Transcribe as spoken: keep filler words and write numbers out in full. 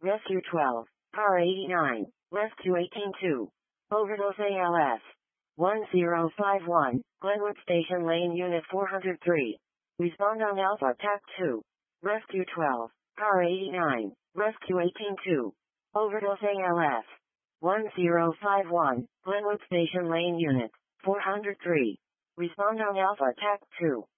Rescue twelve, Car eighty-nine, Rescue eighteen two. Overdose A L S. one zero five one, Glenwood Station Lane Unit four hundred three. Respond on Alpha T A C two. Rescue twelve, Car eighty-nine, Rescue eighteen two. Overdose A L S. one zero five one, Glenwood Station Lane Unit four hundred three. Respond on Alpha T A C two.